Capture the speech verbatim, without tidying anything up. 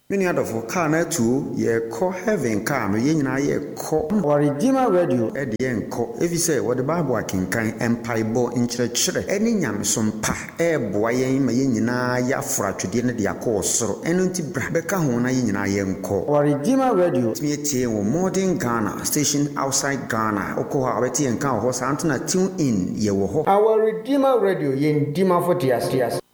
Many other for car na two ye call heaven car no yen na ye call Our Redeemer Radio e de yen call if you say what the Bible can kan empire bo in chire any nyamsom pa e boa yen ma yen nyina ya fra twede ne de akọ soro eno nti bra be ka ho na yen nyina yen call Our Redeemer Radio me tie wo modern Ghana station outside Ghana okọ ha obeti yen kan ho sa antuna tune in ye wo ho Our Redeemer Radio yen dima for tias tias